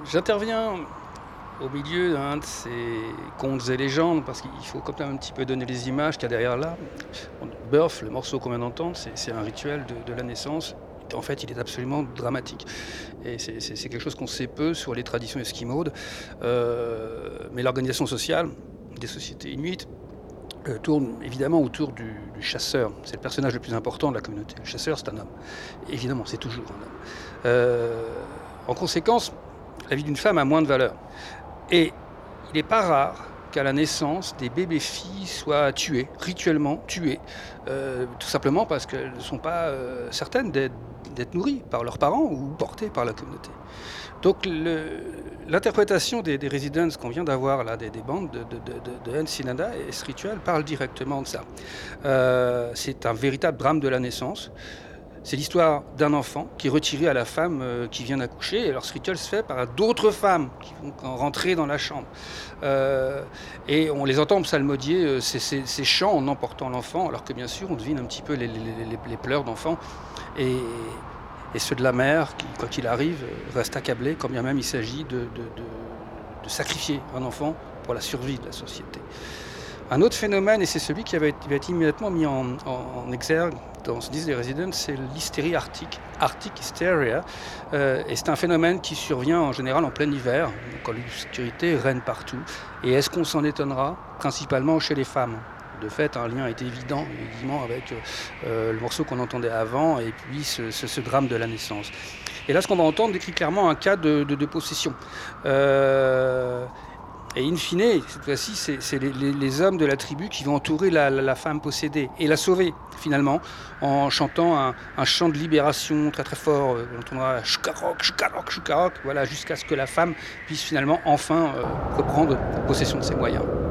J'interviens au milieu d'un de ces contes et légendes parce qu'il faut quand même un petit peu donner les images qu'il y a derrière là. Birth, le morceau qu'on vient d'entendre, c'est un rituel de la naissance. En fait, il est absolument dramatique et c'est quelque chose qu'on sait peu sur les traditions esquimaudes, mais l'organisation sociale des sociétés inuites tourne évidemment autour du chasseur. C'est le personnage le plus important de la communauté. Le chasseur, c'est un homme. Évidemment, c'est toujours un homme. En conséquence, la vie d'une femme a moins de valeur. Et il n'est pas rare qu'à la naissance, des bébés-filles soient tuées, rituellement tuées, tout simplement parce qu'elles ne sont pas certaines d'être nourries par leurs parents ou portées par la communauté. Donc l'interprétation des residents qu'on vient d'avoir là, des bandes de Ensenada et ce rituel parle directement de ça. C'est un véritable drame de la naissance. C'est l'histoire d'un enfant qui est retiré à la femme qui vient d'accoucher. Et alors ce rituel se fait par d'autres femmes qui vont rentrer dans la chambre. Et on les entend psalmodier ces chants en emportant l'enfant, alors que bien sûr on devine un petit peu les pleurs d'enfant. Et ceux de la mère qui, quand il arrive, restent accablés, quand bien même il s'agit de sacrifier un enfant pour la survie de la société. Un autre phénomène, et c'est celui qui va être immédiatement mis en exergue dans ce disent les résidents, c'est l'hystérie arctique, Arctic Hysteria. Et c'est un phénomène qui survient en général en plein hiver, quand l'obscurité règne partout. Et est-ce qu'on s'en étonnera? Principalement chez les femmes. De fait, un lien est évident, évidemment, avec le morceau qu'on entendait avant et puis ce drame de la naissance. Et là, ce qu'on va entendre décrit clairement un cas de possession. Et in fine, cette fois-ci, c'est les hommes de la tribu qui vont entourer la femme possédée et la sauver, finalement, en chantant un chant de libération très très fort. On entendra Shukarok, Shukarok, Shukarok, voilà, jusqu'à ce que la femme puisse finalement enfin reprendre possession de ses moyens.